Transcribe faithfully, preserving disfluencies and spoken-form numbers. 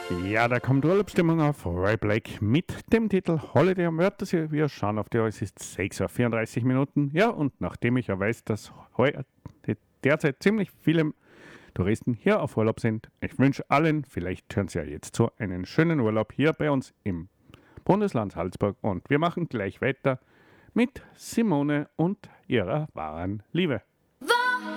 Ja, da kommt Urlaubsstimmung auf Roy Blake mit dem Titel Holiday am Wörthersee. Wir schauen auf die Uhr, es ist sechs Uhr vierunddreißig Minuten. Ja, und nachdem ich ja weiß, dass heute derzeit ziemlich viele Touristen hier auf Urlaub sind, ich wünsche allen, vielleicht hören Sie ja jetzt zu, einen schönen Urlaub hier bei uns im Bundesland Salzburg. Und wir machen gleich weiter mit Simone und ihrer wahren Liebe.